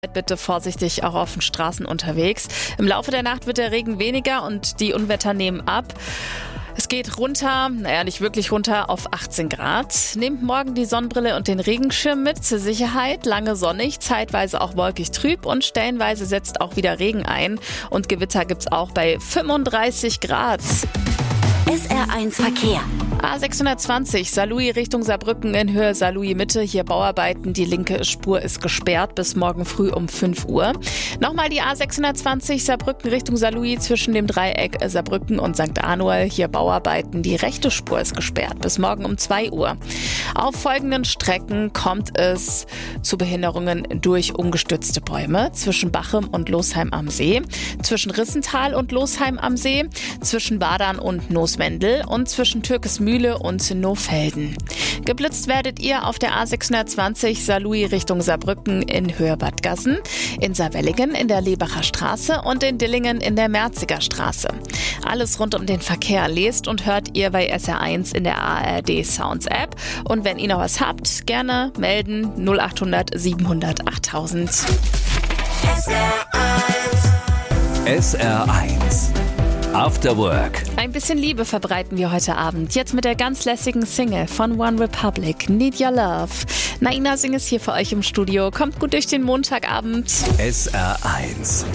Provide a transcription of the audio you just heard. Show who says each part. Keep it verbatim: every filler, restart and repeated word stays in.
Speaker 1: Bitte vorsichtig auch auf den Straßen unterwegs. Im Laufe der Nacht wird der Regen weniger und die Unwetter nehmen ab. Es geht runter, naja nicht wirklich runter, auf achtzehn Grad. Nehmt morgen die Sonnenbrille und den Regenschirm mit zur Sicherheit. Lange sonnig, zeitweise auch wolkig trüb und stellenweise setzt auch wieder Regen ein. Und Gewitter gibt's auch bei fünfunddreißig Grad.
Speaker 2: S R eins Verkehr.
Speaker 1: A sechshundertzwanzig, Saarlouis Richtung Saarbrücken in Höhe Saarlouis Mitte. Hier Bauarbeiten, die linke Spur ist gesperrt bis morgen früh um fünf Uhr. Nochmal die A sechshundertzwanzig, Saarbrücken Richtung Saarlouis zwischen dem Dreieck Saarbrücken und Sankt Anual. Hier Bauarbeiten, die rechte Spur ist gesperrt bis morgen um zwei Uhr. Auf folgenden Strecken kommt es zu Behinderungen durch umgestürzte Bäume zwischen Bachem und Losheim am See, zwischen Rissental und Losheim am See, zwischen Wadern und Nooswendel und zwischen Türkesmühle und Nohfelden. Geblitzt werdet ihr auf der A sechshundertzwanzig Saarlouis Richtung Saarbrücken in Höhe Bad Gassen, in Saarwelligen in der Lebacher Straße und in Dillingen in der Merziger Straße. Alles rund um den Verkehr lest und hört ihr bei S R eins in der A R D Sounds App. Und wenn ihr noch was habt, gerne melden null acht hundert siebenhundert achttausend.
Speaker 2: S R eins.
Speaker 3: S R eins. After Work.
Speaker 1: Ein bisschen Liebe verbreiten wir heute Abend. Jetzt mit der ganz lässigen Single von One Republic, Need Your Love. Naina Singh ist hier für euch im Studio. Kommt gut durch den Montagabend.
Speaker 3: S R eins.